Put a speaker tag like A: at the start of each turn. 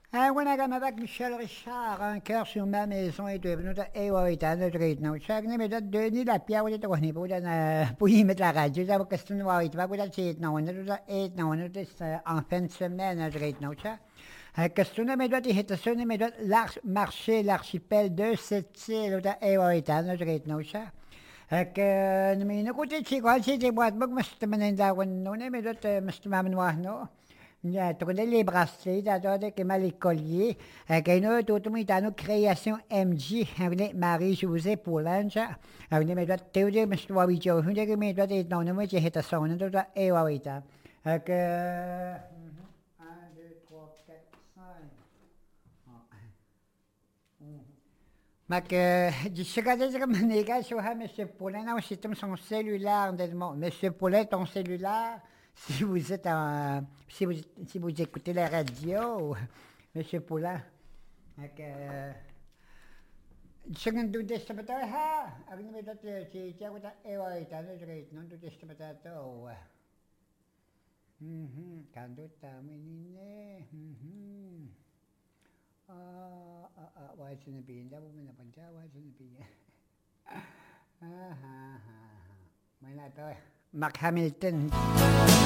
A: Whenever avec Michel Richard, un cœur sur ma maison est devenu de rate now. Check me that Denis la Pia with the one, put an Puim at la radio, that was question white, but with that 8 now, and it was 8 now, and it is offensive man at rate now. Question me doit hit a son me doit marcher l'archipel de cette île ou de Ewaita, not rate now. Ne me no good chick, I say the what book must manenda when no name that Mr. Mamman was no. Tourner les bracelets, d'adore que mal les colliers, que nous, tout le monde, nous, création MG, Marie-Josée Poulange, on est doit théorie, mais je dois vous dire, on est mais doit être non, moi, j'ai été son, on doit et ouais, que 1, 2, 3, 4, 5. Mais que, je sais que les gars, sur Monsieur Poulin, non, c'est son cellulaire, Monsieur Poulin, ton cellulaire, si vous êtes en, si vous écoutez la radio, Monsieur Poulin, donc, second do this to ha, avec nous dat si tiens vous ewa ita no straight non do this to to, kan do taminine, why is it being that woman up and down, why is it being, may na to, Mark Hamilton.